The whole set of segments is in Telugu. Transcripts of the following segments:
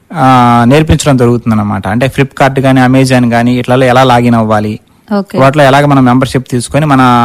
నేర్పించడం జరుగుతుంది అనమాట. అంటే ఫ్లిప్కార్ట్ కానీ అమెజాన్ కానీ ఇట్లా ఎలా లాగిన్ అవ్వాలి, వాటిలో ఎలాగ మనం మెంబర్షిప్ తీసుకొని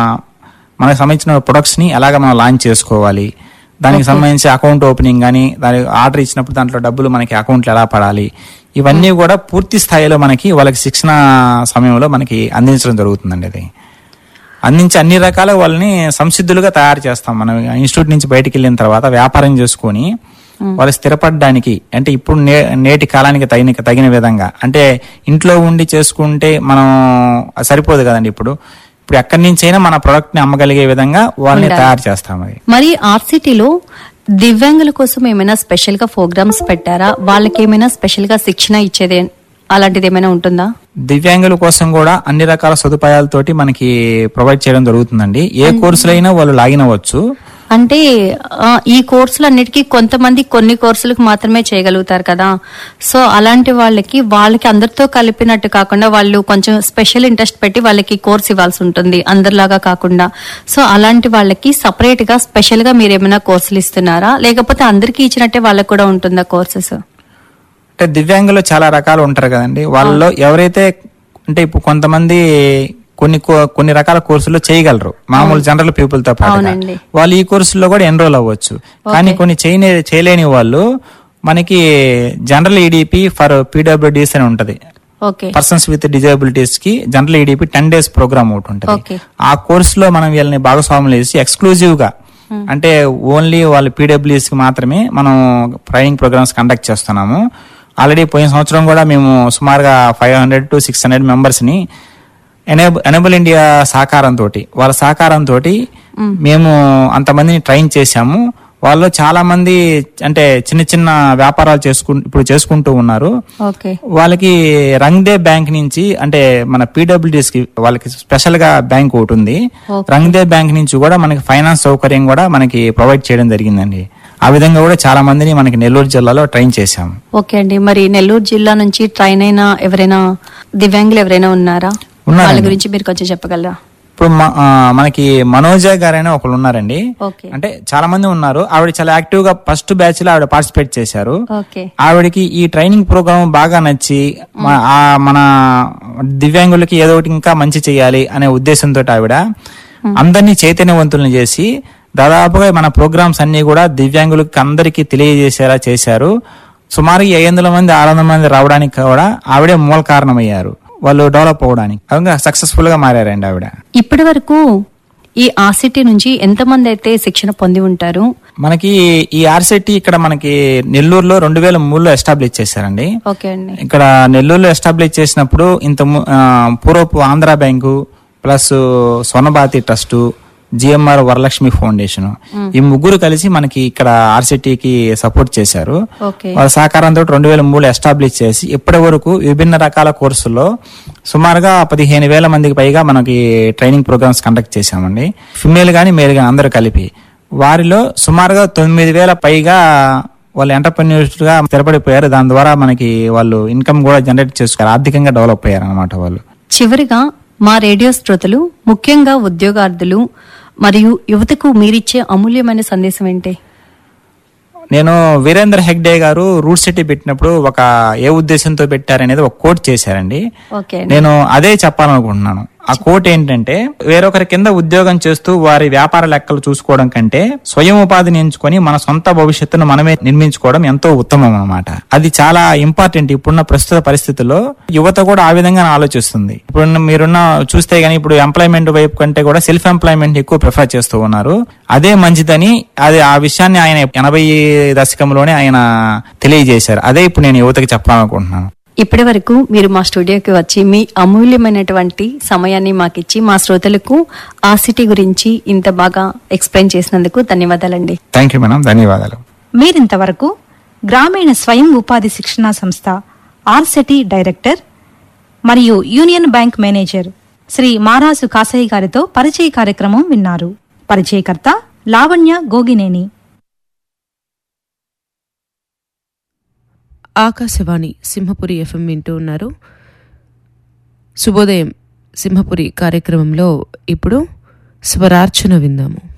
మనకు సంబంధించిన ప్రొడక్ట్స్ ని ఎలాగ మనం లాంచ్ చేసుకోవాలి, దానికి సంబంధించి అకౌంట్ ఓపెనింగ్ కానీ, దాని ఆర్డర్ ఇచ్చినప్పుడు దాంట్లో డబ్బులు మనకి అకౌంట్లో ఎలా పడాలి, ఇవన్నీ కూడా పూర్తి స్థాయిలో వాళ్ళకి శిక్షణ సమయంలో మనకి అందించడం జరుగుతుందండి. అది అందించి అన్ని రకాల వాళ్ళని సంసిద్ధులుగా తయారు చేస్తాం. మనం ఇన్స్టిట్యూట్ నుంచి బయటకు వెళ్ళిన తర్వాత వ్యాపారం చేసుకొని వాళ్ళు స్థిరపడడానికి, అంటే ఇప్పుడు నేటి కాలానికి తగిన విధంగా, అంటే ఇంట్లో ఉండి చేసుకుంటే మనం సరిపోదు కదండి. ఇప్పుడు ఎక్కడి నుంచి అయినా మన ప్రొడక్ట్ ని అమ్మగలిగే విధంగా వాళ్ళని తయారు చేస్తాం. మరి ఆర్సిటీలో దివ్యాంగుల కోసం ఏమైనా స్పెషల్ గా ప్రోగ్రామ్స్ పెట్టారా? వాళ్ళకి ఏమైనా స్పెషల్ గా శిక్షణ ఇచ్చేది అలాంటిది ఏమైనా ఉంటుందా? దివ్యాంగుల కోసం కూడా అన్ని రకాల సదుపాయాలతోటి మనకి ప్రొవైడ్ చేయడం జరుగుతుందండి. ఏ కోర్సులైనా వాళ్ళు లాగిన్ అవ్వచ్చు. అంటే ఈ కోర్సులు అన్నిటికీ కొంతమంది కొన్ని కోర్సులకు మాత్రమే చేయగలుగుతారు కదా, సో అలాంటి వాళ్ళకి అందరితో కలిపినట్టు కాకుండా వాళ్ళు కొంచెం స్పెషల్ ఇంట్రెస్ట్ పెట్టి వాళ్ళకి కోర్స్ ఇవ్వాల్సి ఉంటుంది, అందరిలాగా కాకుండా. సో అలాంటి వాళ్ళకి సపరేట్ గా స్పెషల్ గా మీరు ఏమైనా కోర్సులు ఇస్తున్నారా, లేకపోతే అందరికీ ఇచ్చినట్టే వాళ్ళకి కూడా ఉంటుందా కోర్సెస్? అంటే దివ్యాంగులు చాలా రకాలు ఉంటారు కదండి. వాళ్ళలో ఎవరైతే అంటే ఇప్పుడు కొంతమంది కొన్ని రకాల కోర్సుల్లో చేయగలరు, మామూలు జనరల్ పీపుల్ తో పాటు వాళ్ళు ఈ కోర్సుల్లో కూడా ఎన్రోల్ అవ్వచ్చు. కానీ కొన్ని చేయలేని వాళ్ళు మనకి జనరల్ ఈడిపి ఫర్ పీడబ్ల్యూడీస్ అని ఉంటది, పర్సన్స్ విత్ డిజేబిలిటీస్ కి జనరల్ ఈడిపి 10 days ప్రోగ్రామ్ ఒకటి ఉంటుంది. ఆ కోర్సులో మనం వీళ్ళని భాగస్వాములు చేసి ఎక్స్క్లూజివ్ గా, అంటే ఓన్లీ వాళ్ళు పీడబ్ల్యూఎస్ కి మాత్రమే మనం ట్రైనింగ్ ప్రోగ్రామ్స్ కండక్ట్ చేస్తున్నాము. ఆల్రెడీ పోయిన సంవత్సరం కూడా మేము సుమారుగా 500 to 600 మెంబర్స్ ని ఎనేబుల్ ఇండియా వాళ్ళ సహకారంతో మేము అంతమందిని ట్రైన్ చేశాము. వాళ్ళు చాలా మంది అంటే చిన్న చిన్న వ్యాపారాలు ఇప్పుడు చేసుకుంటూ ఉన్నారు. వాళ్ళకి రంగ్దే బ్యాంక్ నుంచి, అంటే మన పీడబ్ల్యూడీస్ కి వాళ్ళకి స్పెషల్ గా బ్యాంక్ ఒకటి ఉంది, రంగ్దే బ్యాంక్ నుంచి కూడా మనకి ఫైనాన్స్ సౌకర్యం కూడా మనకి ప్రొవైడ్ చేయడం జరిగిందండి. ఆ విధంగా కూడా చాలా మందిని మనకి నెల్లూరు జిల్లాలో ట్రైన్ చేశాము. ఓకే అండి, మరి నెల్లూరు జిల్లా నుంచి ట్రైన్ అయిన ఎవరైనా దివ్యాంగులు ఎవరైనా ఉన్నారా? వాళ్ళ గురించి మీరు కొంచెం చెప్పగలరా? ఇప్పుడు మనకి మనోజ గారైనా ఒకళ్ళు ఉన్నారండి. అంటే చాలా మంది ఉన్నారు. ఆవిడ చాలా యాక్టివ్ గా ఫస్ట్ బ్యాచ్ లో ఆవిడ పార్టిసిపేట్ చేశారు. ఆవిడకి ఈ ట్రైనింగ్ ప్రోగ్రామ్ బాగా నచ్చి మన దివ్యాంగులకి ఏదో ఒకటి ఇంకా మంచి చేయాలి అనే ఉద్దేశంతో ఆవిడ అందరినీ చైతన్యవంతులను చేసి దాదాపుగా మన ప్రోగ్రామ్స్ అన్ని కూడా దివ్యాంగులకి అందరికీ తెలియజేసేలా చేశారు. సుమారు 500 మంది 600 మంది రావడానికి కూడా ఆవిడే మూల కారణమయ్యారు. వాళ్ళు డెవలప్ అవ్వడానికి సక్సెస్ఫుల్ గా మారారండి ఆవిడ. ఇప్పటి వరకు ఈ ఆర్సిటీ నుంచి ఎంతమంది అయితే శిక్షణ పొంది ఉంటారు? మనకి ఈ ఆర్సిటీ ఇక్కడ మనకి నెల్లూరులో 2003లో ఎస్టాబ్లిష్ చేశారండి. ఇక్కడ నెల్లూరులో ఎస్టాబ్లిష్ చేసినప్పుడు పూర్వపు Andhra bank plus Swarnabharathi trust, GMR Varalakshmi foundation, ఈ ముగ్గురు కలిసి మనకి ఇక్కడ ఆర్సిటీకి సపోర్ట్ చేశారు. వాళ్ళ సహకారంతో 2003లో ఎస్టాబ్లిష్ చేసి ఇప్పటి వరకు విభిన్న రకాల కోర్సుల్లో సుమారుగా 15,000 మందికి పైగా మనకి ట్రైనింగ్ ప్రోగ్రామ్స్ కండక్ట్ చేశామండి. ఫిమేల్ గానీ మేల్ గానీ అందరూ కలిపి. వారిలో సుమారుగా 9,000 పైగా వాళ్ళు ఎంటర్‌ప్రెన్యూర్స్ గా స్థిరపడిపోయారు. దాని ద్వారా మనకి వాళ్ళు ఇన్కమ్ కూడా జనరేట్ చేసుకున్నారు, ఆర్థికంగా డెవలప్ అయ్యారు అనమాట వాళ్ళు. చివరిగా మా రేడియో శ్రోతలు, ముఖ్యంగా ఉద్యోగార్థులు మరియు యువతకు మీరిచ్చే అమూల్యమైన సందేశం ఏంటి? నేను వీరేంద్ర హెగ్డే గారు రూట్ సిటీ పెట్టినప్పుడు ఏ ఉద్దేశంతో పెట్టారనేది ఒక కోట్ చేశారండి. నేను అదే చెప్పాలనుకుంటున్నాను. ఆ కోట్ ఏంటంటే, వేరొకరి కింద ఉద్యోగం చేస్తూ వారి వ్యాపార లెక్కలు చూసుకోవడం కంటే స్వయం ఉపాధిని ఎంచుకొని మన సొంత భవిష్యత్తును మనమే నిర్మించుకోవడం ఎంతో ఉత్తమం అన్నమాట. అది చాలా ఇంపార్టెంట్. ఇప్పుడున్న ప్రస్తుత పరిస్థితుల్లో యువత కూడా ఆ విధంగా ఆలోచిస్తుంది. ఇప్పుడు మీరున్న చూస్తే గానీ ఇప్పుడు ఎంప్లాయ్మెంట్ వైపు కంటే కూడా సెల్ఫ్ ఎంప్లాయ్మెంట్ ఎక్కువ ప్రిఫర్ చేస్తూ ఉన్నారు. అదే మంచిదని ఆ విషయాన్ని ఆయన 80 దశకంలోనే ఆయన తెలియజేశారు. అదే ఇప్పుడు నేను యువతకి చెప్పాలనుకుంటున్నాను. ఇప్పటి వరకు మీరు మా స్టూడియోకి వచ్చి మీ అమూల్యమైనటువంటి సమయాన్ని మాకిచ్చి మా శ్రోతలకు ఆర్సిటీ గురించి ఇంత బాగా ఎక్స్ప్లెయిన్ చేసినందుకు ధన్యవాదాలండి. థాంక్యూ మేడం, ధన్యవాదాలు. మీరింతవరకు గ్రామీణ స్వయం ఉపాధి శిక్షణా సంస్థ ఆర్సిటీ డైరెక్టర్ మరియు union bank manager Shri Marasu Kasaiah గారితో పరిచయ కార్యక్రమం విన్నారు. పరిచయకర్త లావణ్య గోగినేని. ఆకాశవాణి సింహపురి FM వింటూ ఉన్నారు. శుభోదయం సింహపురి కార్యక్రమంలో ఇప్పుడు స్వరార్చన విందాము.